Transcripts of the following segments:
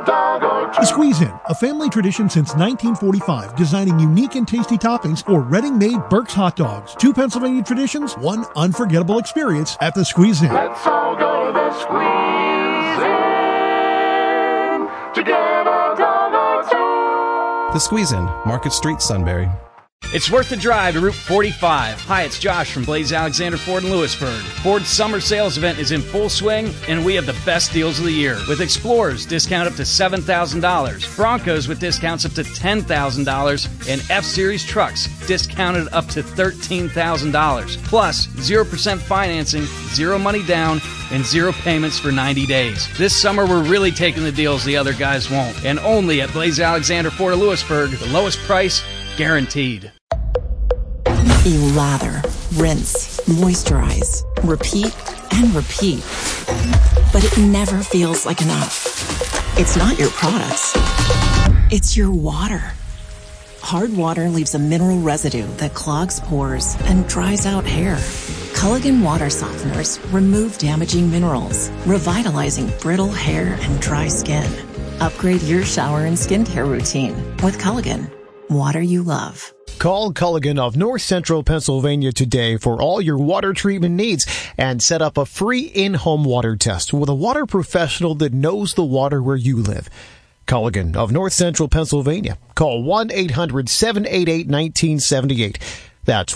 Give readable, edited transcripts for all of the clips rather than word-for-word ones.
a dog or two. The Squeeze In, a family tradition since 1945, designing unique and tasty toppings for Reading-made Burke's hot dogs. 2 Pennsylvania traditions, 1 unforgettable experience at the Squeeze In. Let's all go to the Squeeze In to get a dog or two. The Squeeze In, Market Street, Sunbury. It's worth the drive to Route 45. Hi, it's Josh from Blaze Alexander Ford in Lewisburg. Ford's summer sales event is in full swing, and we have the best deals of the year. With Explorers, discount up to $7,000. Broncos with discounts up to $10,000. And F-Series trucks, discounted up to $13,000. Plus, 0% financing, 0 money down, and 0 payments for 90 days. This summer, we're really taking the deals the other guys won't. And only at Blaze Alexander Ford of Lewisburg, the lowest price guaranteed. You lather, rinse, moisturize, repeat, and repeat. But it never feels like enough. It's not your products. It's your water. Hard water leaves a mineral residue that clogs pores and dries out hair. Culligan water softeners remove damaging minerals, revitalizing brittle hair and dry skin. Upgrade your shower and skincare routine with Culligan. Water you love. Call Culligan of North Central Pennsylvania today for all your water treatment needs and set up a free in-home water test with a water professional that knows the water where you live. Culligan of North Central Pennsylvania. Call 1-800-788-1978. That's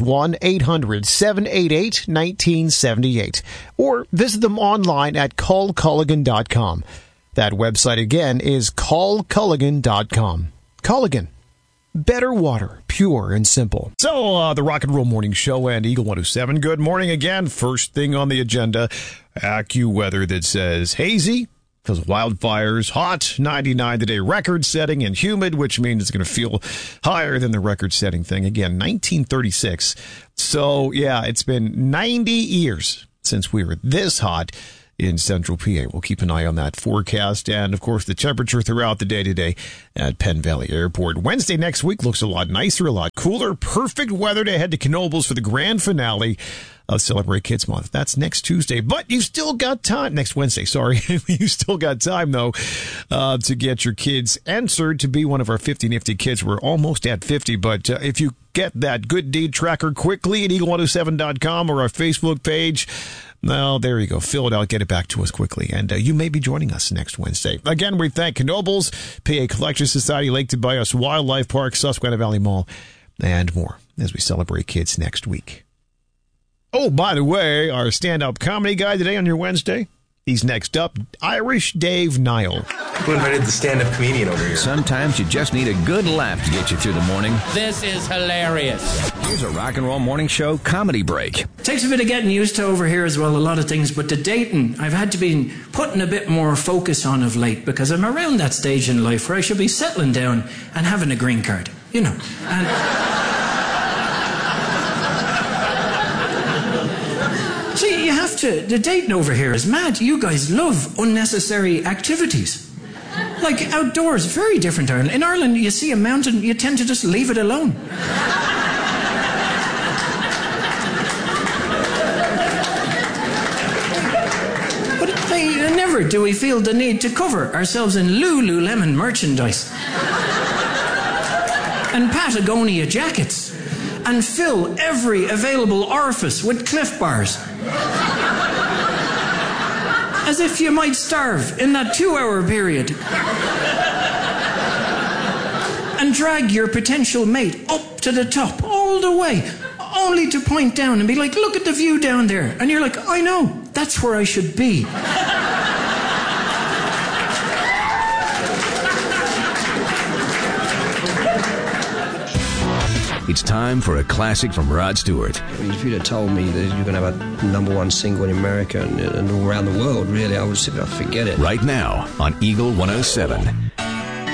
1-800-788-1978. Or visit them online at callculligan.com. That website again is callculligan.com. Culligan. Better water, pure and simple. So, the Rock and Roll Morning Show and Eagle 107. Good morning again. First thing on the agenda, AccuWeather that says hazy because of wildfires, hot, 99 today, record-setting, and humid, which means it's going to feel higher than the record-setting thing. Again, 1936. So, yeah, it's been 90 years since we were this hot in central PA. We'll keep an eye on that forecast and, of course, the temperature throughout the day today at Penn Valley Airport. Wednesday next week looks a lot nicer, a lot cooler. Perfect weather to head to Knoebels for the grand finale of Celebrate Kids Month. That's next Tuesday, but you still got time. Next Wednesday, sorry. You still got time, though, to get your kids entered to be one of our 50 Nifty kids. We're almost at 50, but if you get that good deed tracker quickly at eagle107.com or our Facebook page, well, there you go. Fill it out. Get it back to us quickly. And you may be joining us next Wednesday. Again, we thank Knoebels, PA Collection Society, Lake Tobias Wildlife Park, Susquehanna Valley Mall, and more as we celebrate kids next week. Oh, by the way, our stand-up comedy guy today on your Wednesday, he's next up, Irish Dave Nile. Who invited the stand-up comedian over here? Sometimes you just need a good laugh to get you through the morning. This is hilarious. Here's a Rock and Roll Morning Show comedy break. Takes a bit of getting used to over here as well, a lot of things, but the dating, I've had to be putting a bit more focus on of late because I'm around that stage in life where I should be settling down and having a green card, you know. And see, you have to, the dating over here is mad. You guys love unnecessary activities. Like outdoors, very different Ireland. In Ireland, you see a mountain, you tend to just leave it alone. But never do we feel the need to cover ourselves in Lululemon merchandise and Patagonia jackets and fill every available orifice with Cliff Bars. As if you might starve in that 2-hour period. And drag your potential mate up to the top, all the way, only to point down and be like, look at the view down there. And you're like, I know, that's where I should be. It's time for a classic from Rod Stewart. I mean, if you'd have told me that you're going to have a #1 single in America and all around the world, really, I would say, forget it. Right now on Eagle 107.